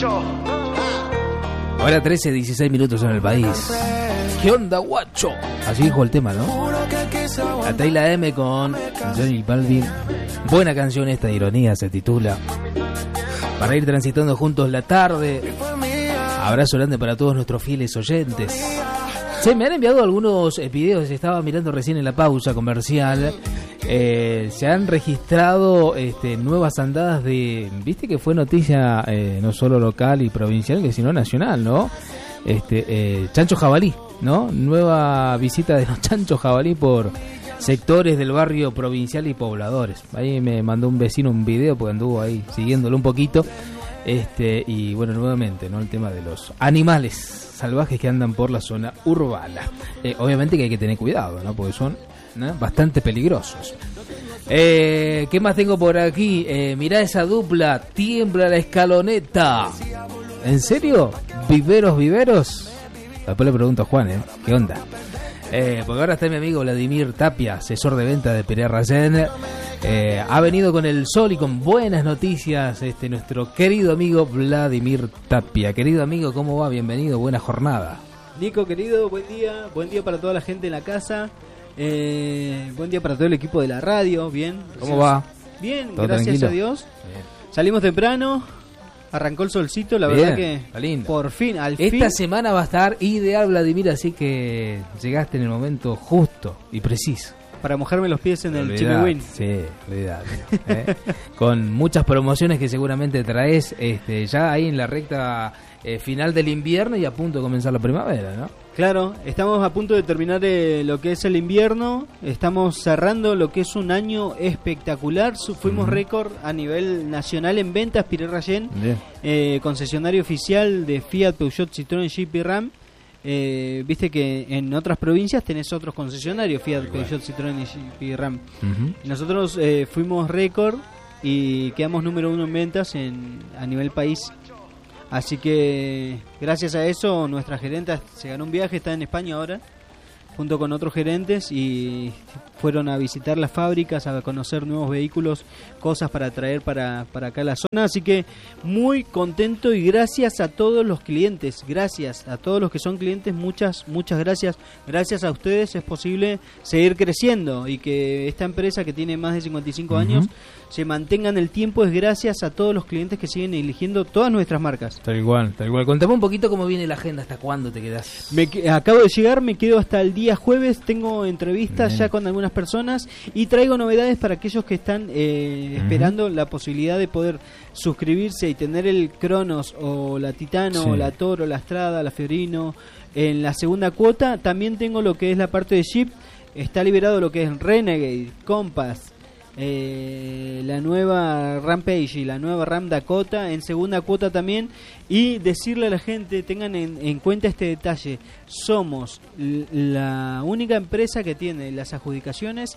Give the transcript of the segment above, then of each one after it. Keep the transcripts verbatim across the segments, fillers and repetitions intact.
Ahora trece, dieciséis minutos en el país. ¿Qué onda, guacho? Así dijo el tema, ¿no? La Tayla M con Johnny Balvin. Buena canción esta, Ironía se titula. Para ir transitando juntos la tarde. Abrazo grande para todos nuestros fieles oyentes. Sí, me han enviado algunos videos, estaba mirando recién en la pausa comercial. Eh, se han registrado este, nuevas andadas de... Viste que fue noticia eh, no solo local y provincial, que sino nacional, ¿no? Este, eh, Chancho Jabalí, ¿no? Nueva visita de los Chancho Jabalí por sectores del barrio provincial y pobladores. Ahí me mandó un vecino un video porque anduvo ahí siguiéndolo un poquito. Este, y bueno, nuevamente, ¿no? El tema de los animales salvajes que andan por la zona urbana. Eh, obviamente que hay que tener cuidado, ¿no? Porque son, ¿no?, bastante peligrosos. Eh, ¿Qué más tengo por aquí? Eh, mirá esa dupla, tiembla la escaloneta. ¿En serio? ¿Viveros, viveros? Después le pregunto a Juan, ¿eh? ¿Qué onda? Eh, porque ahora está mi amigo Vladimir Tapia, asesor de venta de Pere Rayén. Eh, ha venido con el sol y con buenas noticias este nuestro querido amigo Vladimir Tapia. Querido amigo, ¿cómo va? Bienvenido, buena jornada. Nico, querido, buen día. Buen día para toda la gente en la casa. Eh, buen día para todo el equipo de la radio. Bien. ¿Cómo va? Bien, ¿Todo gracias tranquilo? a Dios. Bien. Salimos temprano. Arrancó el solcito, la Bien, verdad que está lindo. por fin, al Esta fin. semana va a estar ideal, Vladimir, así que llegaste en el momento justo y preciso. Para mojarme los pies en el Olvidate, Chiquiwin. Sí, olvidate. ¿eh? Con muchas promociones que seguramente traes este, ya ahí en la recta eh, final del invierno y a punto de comenzar la primavera, ¿no? Claro, estamos a punto de terminar eh, lo que es el invierno. Estamos cerrando lo que es un año espectacular. Su- Fuimos Ujú. récord a nivel nacional en ventas, Pere Rayén. Bien. Eh, concesionario oficial de Fiat, Peugeot, Citroën, Jeep y Ram. Eh, Viste que en otras provincias tenés otros concesionarios, Fiat, Peugeot, Citroën y Jeep y Ram. Ujú. Nosotros eh, fuimos récord y quedamos número uno en ventas en, a nivel país. Así que gracias a eso nuestra gerenta se ganó un viaje, está en España ahora, junto con otros gerentes, y fueron a visitar las fábricas, a conocer nuevos vehículos, cosas para traer para, para acá a la zona. Así que muy contento y gracias a todos los clientes, gracias a todos los que son clientes, muchas, muchas gracias. Gracias a ustedes es posible seguir creciendo y que esta empresa que tiene más de cincuenta y cinco Ujú. años se mantenga en el tiempo. Es gracias a todos los clientes que siguen eligiendo todas nuestras marcas. Tal igual, tal igual. Contame un poquito cómo viene la agenda, hasta cuándo te quedás. Me que- acabo de llegar, me quedo hasta el día jueves, tengo entrevistas Bien. ya con algunas personas y traigo novedades para aquellos que están eh, Ujú. esperando la posibilidad de poder suscribirse y tener el Cronos o la Titano, Sí. o la Toro, la Strada, la Fiorino en la segunda cuota. También tengo lo que es la parte de Jeep, está liberado lo que es Renegade, Compass, eh, la nueva Rampage y la nueva Ram Dakota en segunda cuota también. Y decirle a la gente, tengan en, en cuenta este detalle, somos l- la única empresa que tiene las adjudicaciones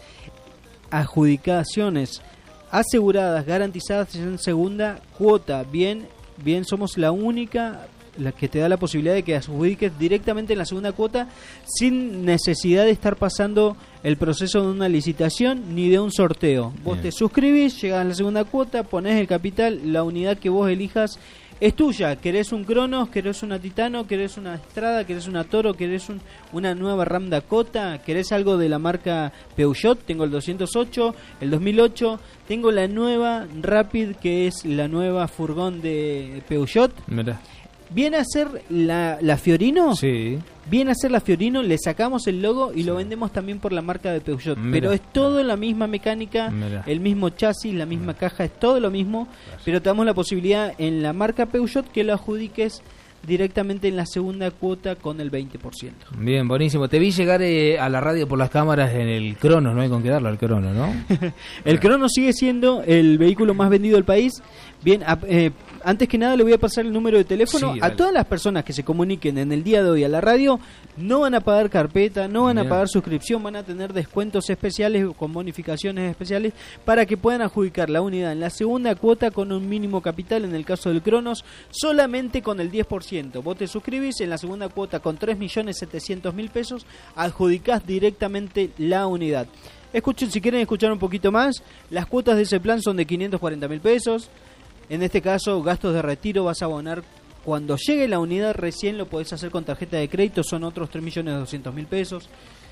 adjudicaciones aseguradas, garantizadas en segunda cuota. Bien, bien, somos la única la que te da la posibilidad de que adjudiques directamente en la segunda cuota sin necesidad de estar pasando el proceso de una licitación ni de un sorteo. Vos Bien. te suscribís, llegás a la segunda cuota, ponés el capital, la unidad que vos elijas es tuya. Querés un Cronos, querés una Titano, querés una Strada, querés una Toro, querés un, una nueva Ram Dakota, querés algo de la marca Peugeot. Tengo el doscientos ocho, el dos mil ocho, tengo la nueva Rapid, que es la nueva furgón de Peugeot. Mirá. Viene a ser la, la Fiorino. Sí. Viene a ser la Fiorino, le sacamos el logo y lo vendemos también por la marca de Peugeot. Mira. Pero es todo la misma mecánica, Mira. el mismo chasis, la misma caja, es todo lo mismo. Pero te damos la posibilidad en la marca Peugeot que lo adjudiques directamente en la segunda cuota con el veinte por ciento. Bien, buenísimo. Te vi llegar eh, a la radio por las cámaras en el Cronos, no hay con qué darlo al Cronos, ¿no? El Cronos sigue siendo el vehículo más vendido del país. Bien, a- eh, antes que nada le voy a pasar el número de teléfono Sí, a dale. todas las personas que se comuniquen en el día de hoy a la radio. No van a pagar carpeta, no van a Bien. pagar suscripción, van a tener descuentos especiales con bonificaciones especiales para que puedan adjudicar la unidad en la segunda cuota con un mínimo capital, en el caso del Cronos, solamente con el diez por ciento. Vos te suscribís en la segunda cuota con tres millones setecientos mil pesos, adjudicás directamente la unidad. Escuchen, si quieren escuchar un poquito más, las cuotas de ese plan son de quinientos cuarenta mil pesos. En este caso, gastos de retiro vas a abonar cuando llegue la unidad, recién lo podés hacer con tarjeta de crédito, son otros tres millones doscientos mil pesos.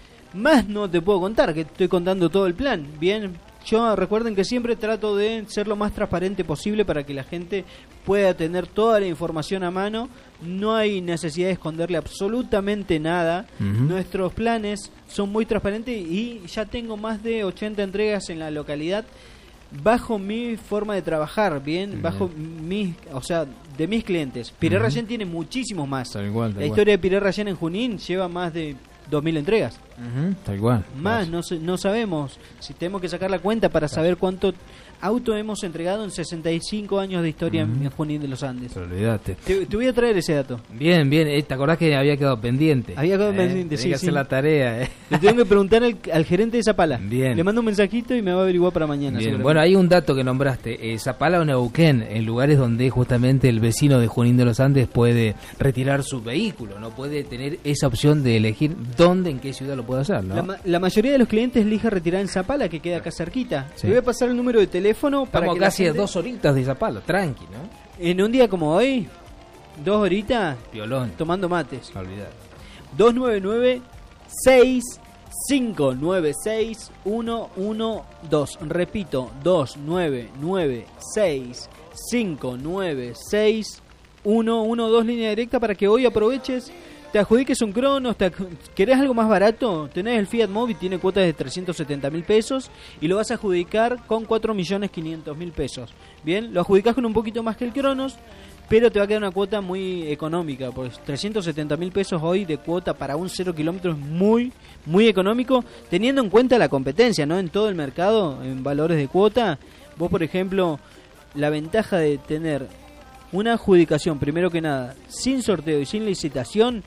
Más no te puedo contar, que estoy contando todo el plan. Bien, yo recuerden que siempre trato de ser lo más transparente posible para que la gente pueda tener toda la información a mano. No hay necesidad de esconderle absolutamente nada. Uh-huh. Nuestros planes son muy transparentes y ya tengo más de ochenta entregas en la localidad bajo mi forma de trabajar, bien, bien. bajo mis, o sea, de mis clientes. Piré uh-huh. Rayén tiene muchísimos más. Tal igual, tal la historia igual. de Piré Rayén en Junín lleva más de dos mil entregas. Uh-huh. Tal igual. Más, no, no sabemos. Si tenemos que sacar la cuenta para claro. saber cuánto auto hemos entregado en sesenta y cinco años de historia uh-huh. en Junín de los Andes. Pero olvídate. Te, te voy a traer ese dato. Bien, bien. ¿Te acordás que había quedado pendiente? Había quedado eh, pendiente, sí. Tenía que sí. hacer la tarea, eh. Le tengo que preguntar al, al gerente de Zapala. Bien. Le mando un mensajito y me va a averiguar para mañana. Bien. Bueno, hay un dato que nombraste. Eh, Zapala o Neuquén, en lugares donde justamente el vecino de Junín de los Andes puede retirar su vehículo. No puede tener esa opción de elegir dónde, en qué ciudad lo puede hacer, ¿no? La, ma- la mayoría de los clientes elige retirar en Zapala, que queda acá cerquita. Sí. Le voy a pasar el número de teléfono para Estamos que casi gente... a dos horitas de Zapala, tranqui, ¿no? En un día como hoy, dos horitas, Piolón. Tomando mates. Olvidar. dos nueve nueve, seis cinco nueve seis, uno uno dos. Repito, dos nueve nueve, seis cinco nueve seis, uno uno dos, línea directa para que hoy aproveches. Te adjudiques un Cronos, te adju- ¿querés algo más barato? Tenés el Fiat Mobi, tiene cuotas de trescientos setenta mil pesos y lo vas a adjudicar con cuatro millones quinientos mil pesos. Bien, lo adjudicás con un poquito más que el Cronos, pero te va a quedar una cuota muy económica, pues trescientos setenta mil pesos hoy de cuota para un cero kilómetros es muy, muy económico, teniendo en cuenta la competencia, ¿no? En todo el mercado, en valores de cuota. Vos, por ejemplo, la ventaja de tener una adjudicación, primero que nada, sin sorteo y sin licitación,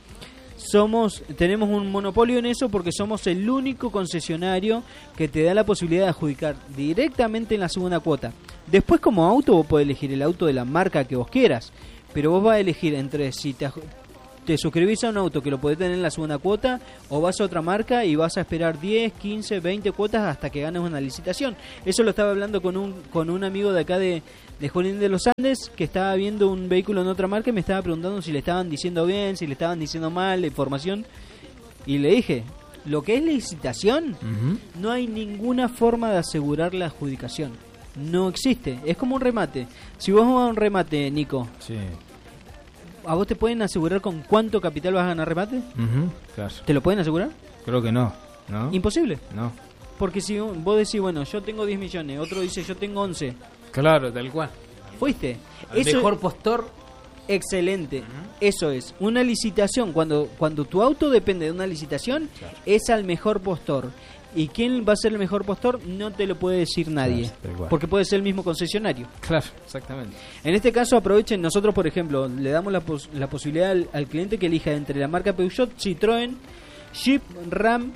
somos tenemos un monopolio en eso porque somos el único concesionario que te da la posibilidad de adjudicar directamente en la segunda cuota. Después, como auto, vos podés elegir el auto de la marca que vos quieras, pero vos vas a elegir entre si te, te suscribís a un auto que lo podés tener en la segunda cuota o vas a otra marca y vas a esperar diez, quince, veinte cuotas hasta que ganes una licitación. Eso lo estaba hablando con un con un amigo de acá de de Junín de los Andes, que estaba viendo un vehículo en otra marca y me estaba preguntando si le estaban diciendo bien, si le estaban diciendo mal la información, y le dije, lo que es licitación, uh-huh. no hay ninguna forma de asegurar la adjudicación, no existe, es como un remate. Si vos vas a un remate, Nico, sí. ¿a vos te pueden asegurar con cuánto capital vas a ganar remate? Uh-huh. Claro. ¿Te lo pueden asegurar? Creo que no, ¿no? Imposible. No. Porque si vos decís, bueno, yo tengo diez millones, otro dice, yo tengo once. Claro, tal cual. ¿Fuiste? El Eso mejor postor. Excelente. Uh-huh. Eso es. Una licitación, cuando cuando tu auto depende de una licitación, claro. es al mejor postor. ¿Y quién va a ser el mejor postor? No te lo puede decir nadie. Claro, porque puede ser el mismo concesionario. Claro, exactamente. En este caso, aprovechen. Nosotros, por ejemplo, le damos la, pos- la posibilidad al, al cliente que elija entre la marca Peugeot, Citroën, Jeep, Ram.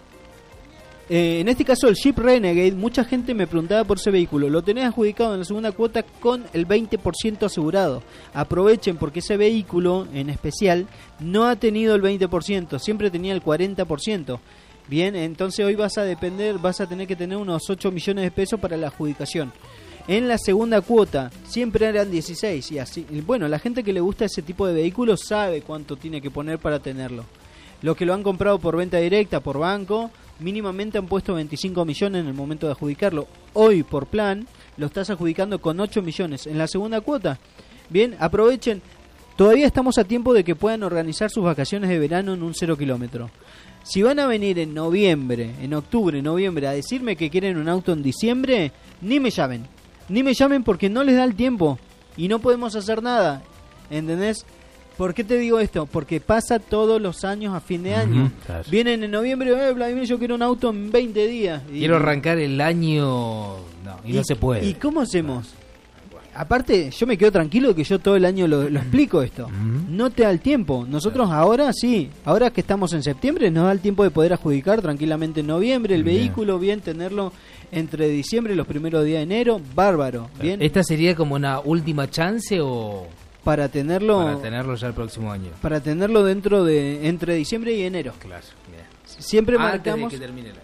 Eh, en este caso el Jeep Renegade, mucha gente me preguntaba por ese vehículo. Lo tenés adjudicado en la segunda cuota con el veinte por ciento asegurado. Aprovechen porque ese vehículo en especial no ha tenido el veinte por ciento, siempre tenía el cuarenta por ciento. Bien, entonces hoy vas a depender, vas a tener que tener unos ocho millones de pesos para la adjudicación. En la segunda cuota siempre eran dieciséis y así. Bueno, la gente que le gusta ese tipo de vehículos sabe cuánto tiene que poner para tenerlo. Los que lo han comprado por venta directa, por banco, mínimamente han puesto veinticinco millones en el momento de adjudicarlo. Hoy, por plan, lo estás adjudicando con ocho millones en la segunda cuota. Bien, aprovechen. Todavía estamos a tiempo de que puedan organizar sus vacaciones de verano en un cero kilómetro. Si van a venir en noviembre, en octubre, noviembre, a decirme que quieren un auto en diciembre, ni me llamen. Ni me llamen porque no les da el tiempo y no podemos hacer nada. ¿Entendés? ¿Por qué te digo esto? Porque pasa todos los años a fin de año. Uh-huh, claro. Vienen en noviembre, eh, Vladimir, yo quiero un auto en veinte días. Y, quiero arrancar el año... No, y, y no se puede. ¿Y cómo hacemos? Aparte, yo me quedo tranquilo que yo todo el año lo, lo explico esto. Uh-huh. No te da el tiempo. Nosotros claro. ahora sí, ahora que estamos en septiembre, nos da el tiempo de poder adjudicar tranquilamente en noviembre el bien. vehículo, bien tenerlo entre diciembre y los primeros días de enero, bárbaro. Bien. ¿Esta sería como una última chance o...? Para tenerlo para tenerlo ya el próximo año. Para tenerlo dentro de entre diciembre y enero. Claro. Bien. Siempre Antes marcamos de que termine el año.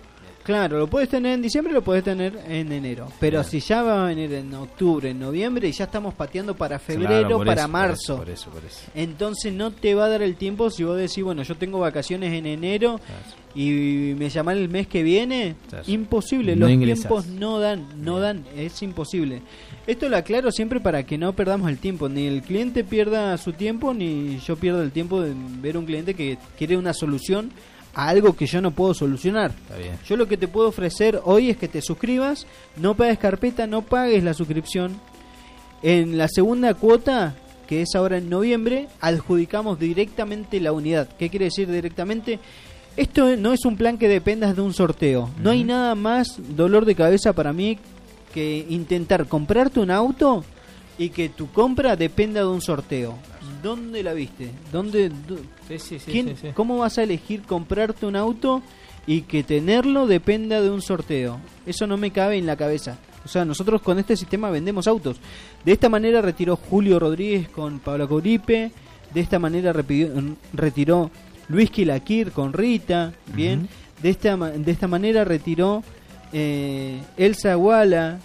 Claro, lo puedes tener en diciembre, lo puedes tener en enero. Pero claro. si ya va a venir en octubre, en noviembre, y ya estamos pateando para febrero, claro, para eso, marzo. Por eso, por eso, por eso. Entonces no te va a dar el tiempo si vos decís, bueno, yo tengo vacaciones en enero claro. y me llaman el mes que viene. Claro. Imposible, no los ingresás. Tiempos no dan, no Bien. dan, es imposible. Esto lo aclaro siempre para que no perdamos el tiempo. Ni el cliente pierda su tiempo, ni yo pierda el tiempo de ver un cliente que quiere una solución a algo que yo no puedo solucionar. Yo lo que te puedo ofrecer hoy es que te suscribas, no pagues carpeta, no pagues la suscripción. En la segunda cuota, que es ahora en noviembre, adjudicamos directamente la unidad. ¿Qué quiere decir directamente? Esto no es un plan que dependas de un sorteo. Uh-huh. No hay nada más dolor de cabeza para mí que intentar comprarte un auto y que tu compra dependa de un sorteo. ¿Dónde la viste? ¿Dónde? Sí, sí, sí, ¿quién, sí, sí. ¿Cómo vas a elegir comprarte un auto y que tenerlo dependa de un sorteo? Eso no me cabe en la cabeza. O sea, nosotros con este sistema vendemos autos. De esta manera retiró Julio Rodríguez con Pablo Coripe. De esta manera repidió, retiró Luis Quilaquir con Rita. Bien. Uh-huh. De esta de esta manera retiró eh, Elsa Guala,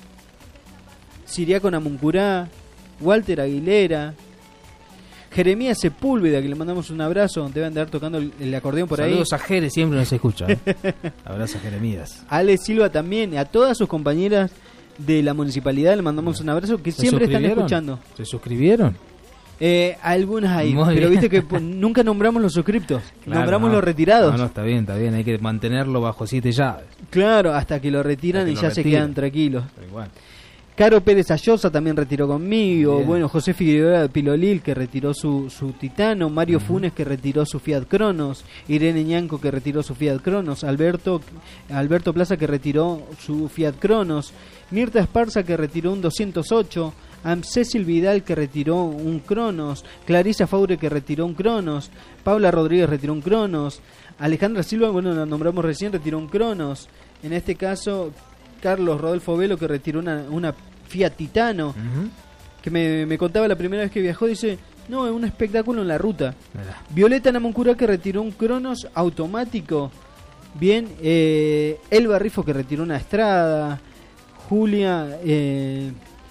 Siriaco Namuncurá, Walter Aguilera, Jeremías Sepúlveda, que le mandamos un abrazo, debe andar tocando el, el acordeón por Saludos ahí. Saludos a Jere, siempre nos escucha. ¿eh? Abrazo a Jeremías. Ale Silva también, a todas sus compañeras de la municipalidad le mandamos un abrazo, que siempre están escuchando. ¿Se suscribieron? Eh, algunas hay, Muy pero bien. viste que pues, nunca nombramos los suscriptos, claro, nombramos no, los retirados. No, no, está bien, está bien, hay que mantenerlo bajo siete llaves. Claro, hasta que lo retiran y ya retiran. Se quedan tranquilos. Pero igual. Caro Pérez Ayosa también retiró conmigo. Bien. Bueno, José Figueroa de Pilolil, que retiró su, su Titano. Mario uh-huh. Funes, que retiró su Fiat Cronos. Irene Ñanco, que retiró su Fiat Cronos. Alberto Alberto Plaza, que retiró su Fiat Cronos. Mirta Esparza, que retiró un doscientos ocho. Amcecil Vidal, que retiró un Cronos. Clarisa Faure, que retiró un Cronos. Paula Rodríguez retiró un Cronos. Alejandra Silva, bueno, la nombramos recién, retiró un Cronos. En este caso, Carlos Rodolfo Velo, que retiró una, una Fiat Titano. Uh-huh. Que me, me contaba la primera vez que viajó, dice, no, es un espectáculo en la ruta. Mira. Violeta Namuncurá, que retiró un Cronos automático. Bien, eh, Elba Rifo, que retiró una Estrada. Julia eh,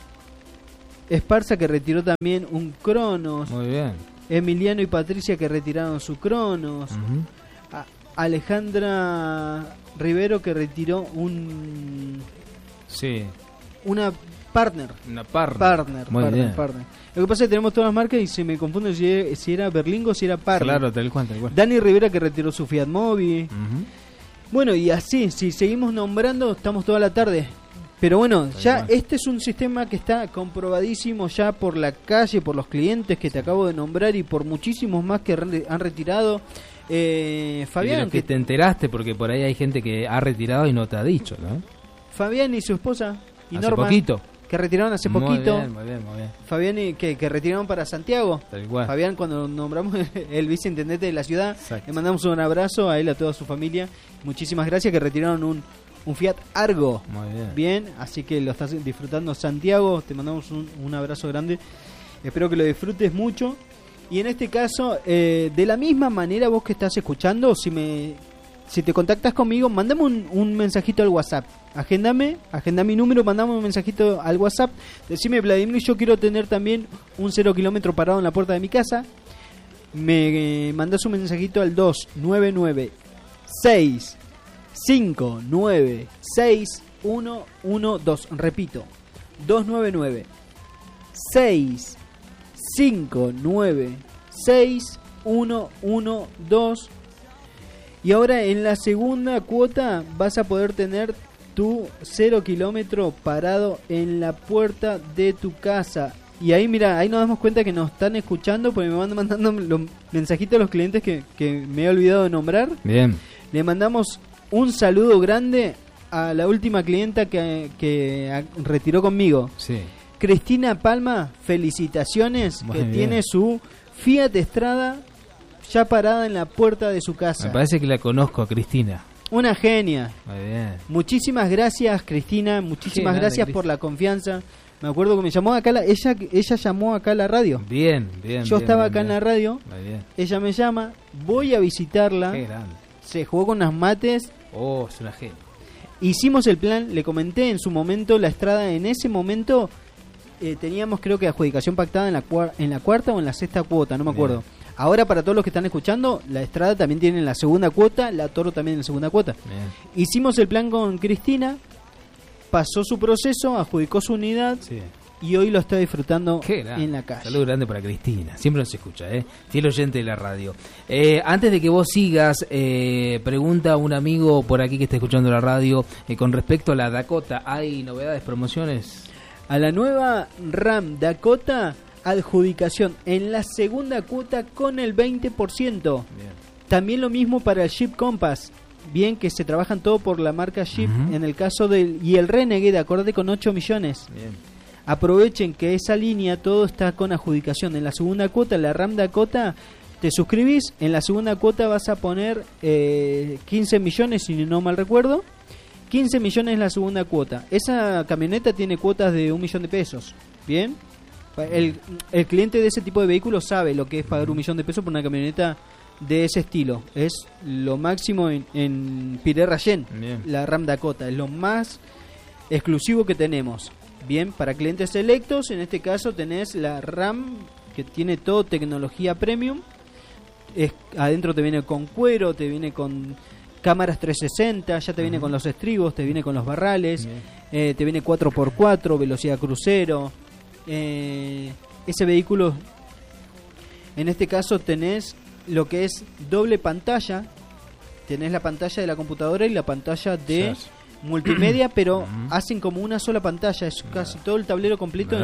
Esparza, que retiró también un Cronos. Muy bien. Emiliano y Patricia, que retiraron su Cronos. Uh-huh. A- Alejandra Rivero, que retiró un... Sí. Una partner. Una partner. Partner, Muy partner, bien. partner. Lo que pasa es que tenemos todas las marcas y se me confunde si, si era Berlingo o si era partner. Claro, tal cual, tal cual. Dani Rivera, que retiró su Fiat Mobi. Uh-huh. Bueno, y así, si seguimos nombrando, estamos toda la tarde. Pero bueno, tal ya cual. Este es un sistema que está comprobadísimo ya por la calle, por los clientes que te acabo de nombrar y por muchísimos más que re- han retirado. Eh, Fabián, que que te enteraste porque por ahí hay gente que ha retirado y no te ha dicho, ¿no? Fabián y su esposa y hace Norma, poquito. que retiraron hace muy poquito. Bien, muy bien, muy bien. Fabián y que, que retiraron para Santiago. Tal cual. Fabián, cuando nombramos el viceintendente de la ciudad, Exacto. le mandamos un abrazo a él, a toda su familia. Muchísimas gracias, que retiraron un, un Fiat Argo. Muy bien. Bien, así que lo estás disfrutando, Santiago. Te mandamos un, un abrazo grande. Espero que lo disfrutes mucho. Y en este caso, eh, de la misma manera, vos que estás escuchando, si me si te contactas conmigo, mandame un, un mensajito al WhatsApp. Agéndame, agenda mi número, mandame un mensajito al WhatsApp. Decime, Vladimir, yo quiero tener también un cero kilómetro parado en la puerta de mi casa. Me eh, mandás un mensajito al dos nueve nueve seis cinco nueve seis uno uno dos. Repito, dos nueve nueve seis cinco nueve seis uno uno dos. Y ahora en la segunda cuota vas a poder tener tu cero kilómetro parado en la puerta de tu casa. Y ahí mira, ahí nos damos cuenta que nos están escuchando, porque me van mandando los mensajitos a los clientes que, que me he olvidado de nombrar. Bien. Le mandamos un saludo grande a la última clienta que, que retiró conmigo. Sí. Cristina Palma, felicitaciones, Muy que bien. tiene su Fiat Strada ya parada en la puerta de su casa. Me parece que la conozco a Cristina. Una genia. Muy bien. Muchísimas gracias, Cristina, muchísimas Qué gracias grande, por la confianza. Me acuerdo que me llamó acá, la, ella ella llamó acá a la radio. Bien, bien. Yo bien, estaba bien, acá bien. en la radio, Muy bien. ella me llama, voy a visitarla. Qué grande. Se jugó con unas mates. Oh, es una genia. Hicimos el plan, le comenté en su momento, la Estrada en ese momento eh, teníamos creo que adjudicación pactada en la, cuar- en la cuarta o en la sexta cuota, no me acuerdo. Bien. Ahora para todos los que están escuchando, la Estrada también tiene la segunda cuota, la Toro también en la segunda cuota. Bien. Hicimos el plan con Cristina, pasó su proceso, adjudicó su unidad. Sí. Y hoy lo está disfrutando en la calle. Saludo grande para Cristina. Siempre nos escucha, ¿eh? Fiel oyente de la radio. Eh, antes de que vos sigas, eh, pregunta un amigo por aquí que está escuchando la radio eh, con respecto a la Dakota. ¿Hay novedades, promociones? A la nueva RAM Dakota, adjudicación en la segunda cuota con el veinte por ciento. Bien. También lo mismo para el Jeep Compass. Bien, que se trabajan todo por la marca Jeep. Uh-huh. En el caso del... Y el Renegade, acordate, con ocho millones. Bien. Aprovechen que esa línea todo está con adjudicación. En la segunda cuota, la RAM Dakota, te suscribís, en la segunda cuota vas a poner eh, quince millones, si no mal recuerdo. quince millones es la segunda cuota. Esa camioneta tiene cuotas de un millón de pesos. Bien, el, el cliente de ese tipo de vehículos sabe lo que es pagar un millón de pesos por una camioneta de ese estilo. Es lo máximo en, en Pirelli Rayen, la RAM Dakota. Es lo más exclusivo que tenemos. Bien, para clientes selectos, en este caso tenés la RAM que tiene todo tecnología premium. Es, adentro te viene con cuero, te viene con cámaras trescientos sesenta, ya te viene uh-huh. con los estribos, te viene con los barrales, uh-huh. eh, te viene cuatro por cuatro, velocidad crucero. Eh, ese vehículo, en este caso tenés lo que es doble pantalla. Tenés la pantalla de la computadora y la pantalla de... Sí. multimedia, pero uh-huh. hacen como una sola pantalla, es Mirá. casi todo el tablero completo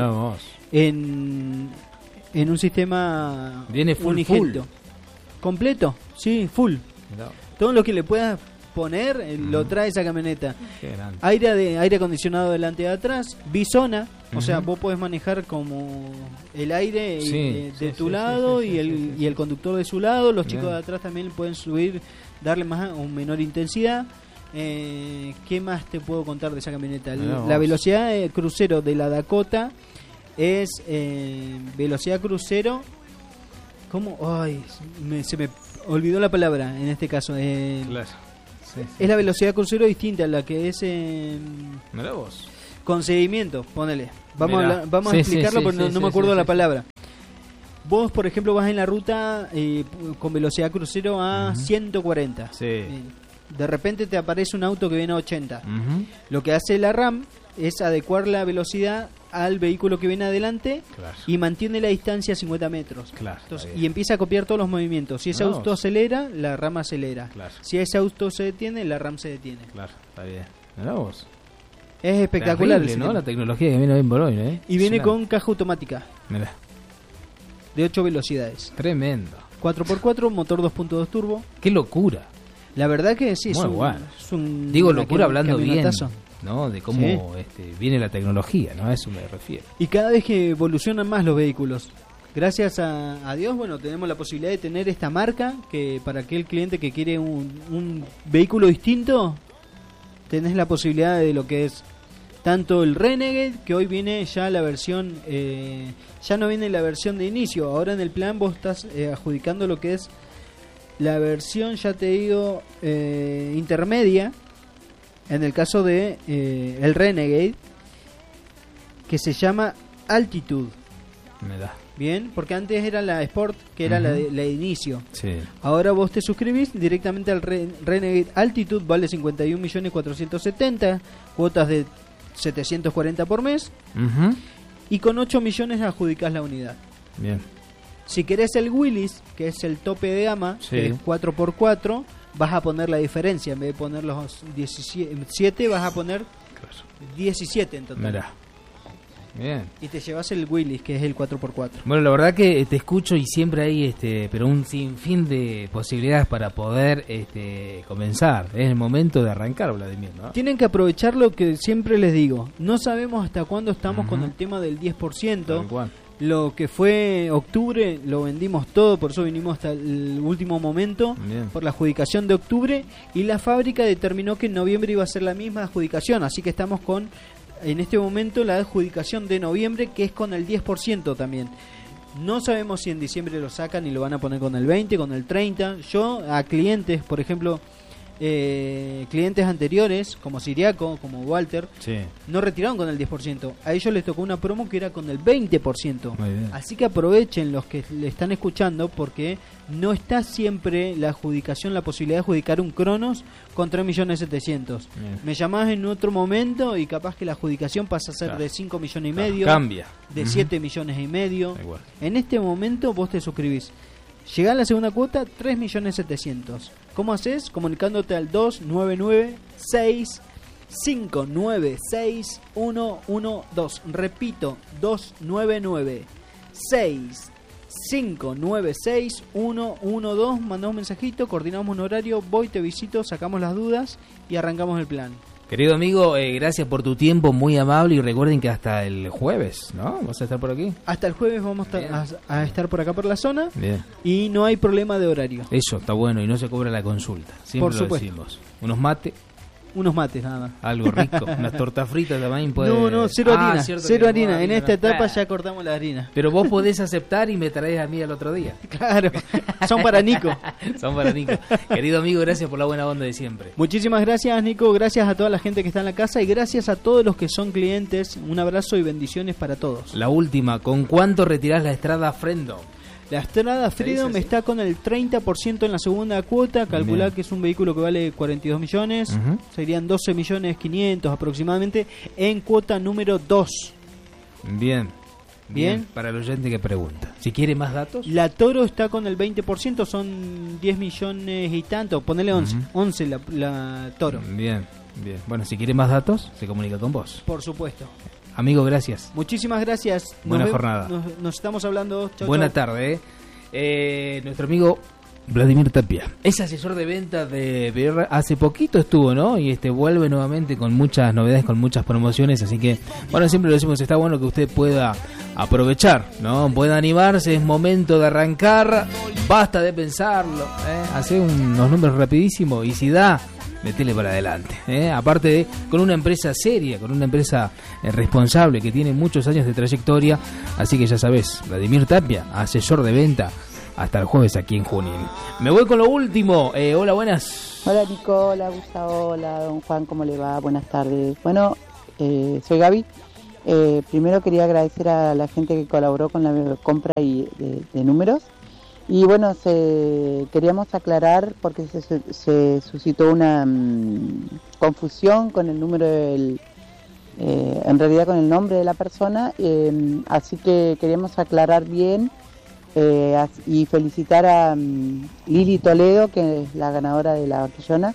en, en un sistema viene full, unigénito. Full. Completo, sí, full. Mirá. Todo lo que le puedas poner eh, uh-huh. lo trae esa camioneta. Aire de aire acondicionado delante y atrás, bisona, uh-huh. o sea, vos podés manejar como el aire sí, de, de sí, tu sí, lado sí, sí, y el sí, sí. y el conductor de su lado, los Bien. chicos de atrás también pueden subir, darle más o menor intensidad. Eh, ¿Qué más te puedo contar de esa camioneta? La, la velocidad de crucero de la Dakota es eh, velocidad crucero. ¿Cómo? Ay, me, se me olvidó la palabra en este caso. Eh, claro. Sí, sí, es la velocidad crucero distinta a la que es. Eh, Mirá vos. Con seguimiento, ponele. Vamos a, hablar, vamos sí, a explicarlo sí, porque sí, no, no sí, me acuerdo sí, la sí, palabra. Vos, por ejemplo, vas en la ruta eh, con velocidad crucero a uh-huh. ciento cuarenta. Sí. Eh, De repente te aparece un auto que viene a ochenta. Uh-huh. Lo que hace la RAM es adecuar la velocidad al vehículo que viene adelante claro. y mantiene la distancia a cincuenta metros. Claro, Entonces, y empieza a copiar todos los movimientos. Si ese no, auto acelera, la RAM acelera. Claro. Si ese auto se detiene, la RAM se detiene. Claro, está bien. Mirá vos. Es espectacular. Terrible, ¿no? La tecnología que viene bien por hoy, ¿eh? Y viene con caja automática. Mirá. De ocho velocidades. Tremendo. cuatro por cuatro, motor dos punto dos turbo. ¡Qué locura! La verdad que sí, es un, bueno. es un... Digo locura hablando bien, ¿no? De cómo sí. este, viene la tecnología, ¿no? A eso me refiero. Y cada vez que evolucionan más los vehículos. Gracias a, a Dios, bueno, tenemos la posibilidad de tener esta marca que para aquel cliente que quiere un, un vehículo distinto, tenés la posibilidad de lo que es tanto el Renegade, que hoy viene ya la versión, eh, ya no viene la versión de inicio, ahora en el plan vos estás eh, adjudicando lo que es la versión, ya te digo, eh, intermedia, en el caso de eh, el Renegade, que se llama Altitude. Me da. Bien, porque antes era la Sport, que era uh-huh. la, de, la de inicio. Sí. Ahora vos te suscribís directamente al Re- Renegade Altitude, vale cincuenta y un millones cuatrocientos setenta, cuotas de setecientos cuarenta por mes, uh-huh. y con ocho millones adjudicás la unidad. Bien. Si querés el Willys, que es el tope de gama, sí. que es cuatro por cuatro, vas a poner la diferencia. En vez de poner los diecisiete, vas a poner diecisiete en total. Mirá. Bien. Y te llevas el Willys, que es el cuatro por cuatro. Bueno, la verdad que te escucho y siempre hay este, pero un sinfín de posibilidades para poder este, comenzar. Es el momento de arrancar, Vladimir, ¿no? Tienen que aprovechar lo que siempre les digo. No sabemos hasta cuándo estamos uh-huh. con el tema del diez por ciento. Lo que fue octubre lo vendimos todo, por eso vinimos hasta el último momento. Bien. Por la adjudicación de octubre, y la fábrica determinó que en noviembre iba a ser la misma adjudicación, así que estamos con en este momento la adjudicación de noviembre, que es con el diez por ciento también. No sabemos si en diciembre lo sacan y lo van a poner con el veinte, con el treinta. Yo a clientes, por ejemplo, eh, clientes anteriores, como Siriaco, como Walter, sí. no retiraron con el diez por ciento. A ellos les tocó una promo que era con el veinte por ciento. Muy bien. Así que aprovechen los que le están escuchando, porque no está siempre la adjudicación, la posibilidad de adjudicar un Cronos con tres millones setecientos. Bien. Me llamás en otro momento y capaz que la adjudicación pasa a ser Claro. de cinco millones y Claro, medio, cambia. de Ujú. siete millones y medio. Igual. En este momento vos te suscribís. Llegá a la segunda cuota, tres millones setecientos. ¿Cómo haces? Comunicándote al dos nueve nueve seis cinco nueve seis uno uno dos. Repito, dos nueve nueve seis cinco nueve seis uno uno dos. Mandá un mensajito, coordinamos un horario, voy, te visito, sacamos las dudas y arrancamos el plan. Querido amigo, eh, gracias por tu tiempo, muy amable, y recuerden que hasta el jueves, ¿no? ¿Vas a estar por aquí? Hasta el jueves vamos a, a, a estar por acá por la zona. Bien. Y no hay problema de horario. Eso, está bueno, y no se cobra la consulta. Siempre Por lo supuesto. decimos. Unos mates, Unos mates nada más. algo rico, unas tortas fritas también puede... No, no, cero Ah, harina, cierto cero que harina. no, En esta no. etapa Ah. ya cortamos la harina. Pero vos podés aceptar y me traes a mí al otro día. Claro, son para Nico. Son para Nico. Querido amigo, gracias por la buena onda de siempre. Muchísimas gracias, Nico, gracias a toda la gente que está en la casa y gracias a todos los que son clientes. Un abrazo y bendiciones para todos. La última, ¿con cuánto retirás la Estrada Frendo? La Estrada Freedom así? está con el treinta por ciento en la segunda cuota. Calculá Bien. que es un vehículo que vale cuarenta y dos millones. Ujú. Serían doce millones quinientos aproximadamente en cuota número dos. Bien. Bien. Para el oyente que pregunta. Si quiere más datos. La Toro está con el veinte por ciento, son diez millones y tanto. Ponele once. Ujú. once la, la Toro. Bien, bien. Bueno, si quiere más datos, se comunica con vos. Por supuesto. Amigo, gracias. Muchísimas gracias. Nos Buena ve- jornada. Nos, nos estamos hablando. Chau, Buena chau. tarde, ¿eh? Eh, nuestro amigo Vladimir Tapia es asesor de ventas de B R. Hace poquito estuvo, ¿no? Y este vuelve nuevamente con muchas novedades, con muchas promociones. Así que, bueno, siempre lo decimos, está bueno que usted pueda aprovechar, ¿no? Pueda animarse, es momento de arrancar. Basta de pensarlo, ¿eh? Hace unos números rapidísimos y si da, metele para adelante, ¿eh? Aparte de con una empresa seria, con una empresa eh, responsable que tiene muchos años de trayectoria. Así que ya sabes, Vladimir Tapia, asesor de venta, hasta el jueves aquí en Junín. Me voy con lo último. Eh, hola, buenas. Hola Nico, hola Gustavo, hola don Juan, ¿cómo le va? Buenas tardes. Bueno, eh, soy Gaby. Eh, primero quería agradecer a la gente que colaboró con la compra y de, de números. Y bueno, se, queríamos aclarar porque se, se suscitó una mmm, confusión con el número del... Eh, en realidad con el nombre de la persona. Eh, así que queríamos aclarar bien. Eh, y felicitar a um, Lili Toledo, que es la ganadora de la vaquillona.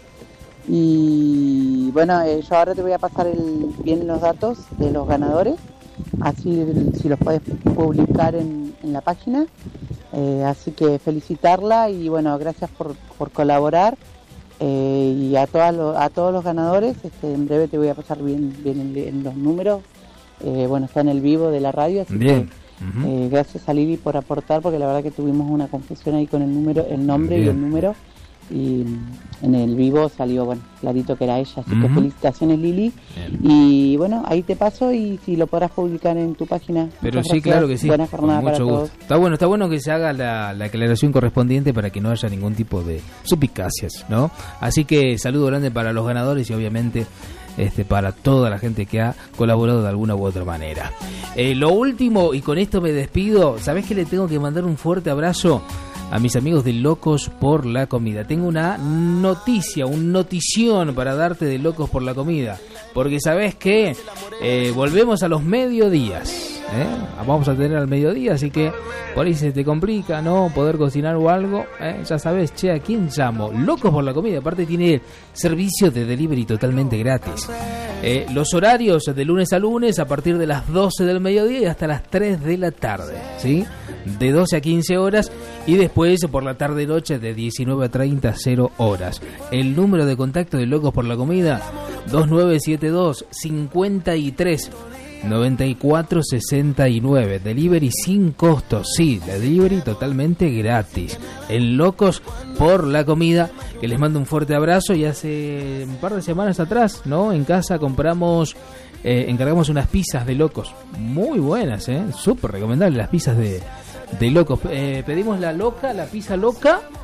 Y bueno, eh, yo ahora te voy a pasar el, bien los datos de los ganadores, así si los puedes publicar en, en la página. Eh, así que felicitarla y bueno, gracias por, por colaborar. Eh, y a, todas lo, a todos los ganadores, este, en breve te voy a pasar bien, bien en, en los números. Eh, bueno, está en el vivo de la radio, así Bien. que Ujú. Eh, gracias a Lili por aportar, porque la verdad que tuvimos una confusión ahí con el número, el nombre Bien. y el número, y en el vivo salió, bueno, clarito que era ella, así que Ujú. felicitaciones Lili. Bien. Y bueno, ahí te paso y si lo podrás publicar en tu página. Pero Muchas sí, gracias. claro que sí. Buena jornada Con mucho para gusto. todos. Está bueno, está bueno que se haga la, la aclaración correspondiente para que no haya ningún tipo de suspicacias, ¿no? Así que saludo grande para los ganadores y obviamente este para toda la gente que ha colaborado de alguna u otra manera. Eh, lo último, y con esto me despido, ¿sabés que le tengo que mandar un fuerte abrazo a mis amigos de Locos por la Comida? Tengo una noticia, un notición para darte de Locos por la Comida, porque sabés que eh, volvemos a los mediodías. ¿Eh? Vamos a tener al mediodía, así que por ahí se te complica, ¿no? Poder cocinar o algo, ¿eh? Ya sabes, che, ¿a quién llamo? Locos por la Comida, aparte tiene servicio de delivery totalmente gratis. Eh, los horarios de lunes a lunes a partir de las doce del mediodía y hasta las tres de la tarde, ¿sí? De doce a quince horas y después por la tarde-noche de diecinueve a treinta, cero horas. El número de contacto de Locos por la Comida, dos nueve siete dos, cinco tres, noventa y cuatro sesenta y nueve. Delivery sin costo, sí, delivery totalmente gratis. En Locos por la Comida, que les mando un fuerte abrazo. Y hace un par de semanas atrás, ¿no? En casa compramos, eh, encargamos unas pizzas de Locos. Muy buenas, ¿eh? Súper recomendables las pizzas de, de Locos. Eh, pedimos la loca, la pizza loca.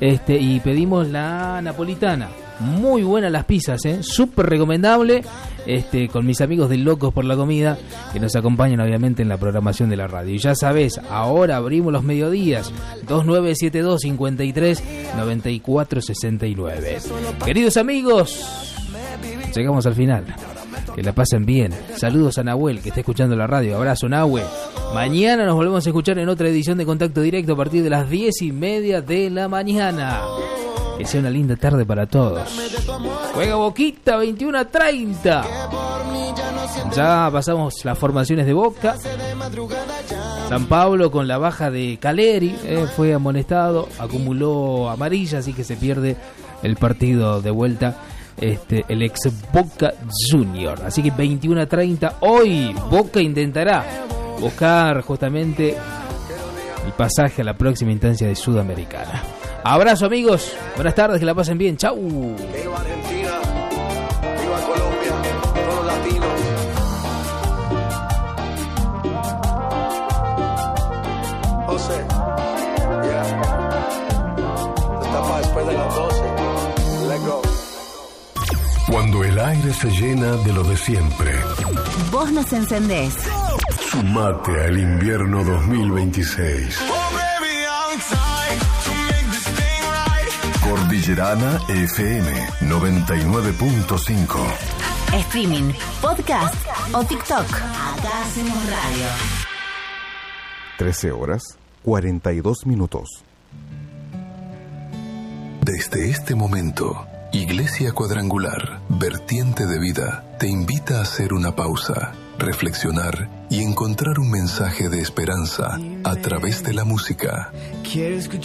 Este, y pedimos la napolitana. Muy buenas las pizzas, ¿eh? Súper recomendable. Este, con mis amigos de Locos por la Comida, que nos acompañan obviamente en la programación de la radio. Y ya sabes, ahora abrimos los mediodías, dos nueve siete dos, cinco tres, nueve cuatro seis nueve. Queridos amigos, llegamos al final. Que la pasen bien. Saludos a Nahuel, que está escuchando la radio. Abrazo, Nahue. Mañana nos volvemos a escuchar en otra edición de Contacto Directo a partir de las diez y media de la mañana. Que sea una linda tarde para todos. Juega Boquita, veintiuno a treinta. Ya pasamos las formaciones de Boca. San Pablo con la baja de Caleri, eh, fue amonestado, acumuló amarilla, así que se pierde el partido de vuelta. Este, el ex Boca Junior. Así que veintiuno a treinta. Hoy Boca intentará buscar justamente el pasaje a la próxima instancia de Sudamericana. Abrazo, amigos, buenas tardes, que la pasen bien. Chau. Viva Argentina, viva Colombia, todos los latinos. José, yeah. Está para después de las doce. Let's go. Cuando el aire se llena de lo de siempre, vos nos encendés. Sumate al invierno dos mil veintiséis. Cordillerana F M noventa y nueve punto cinco. Streaming, podcast o TikTok. Acá hacemos radio. trece horas, cuarenta y dos minutos. Desde este momento, Iglesia Cuadrangular, vertiente de vida, te invita a hacer una pausa, reflexionar y encontrar un mensaje de esperanza a través de la música.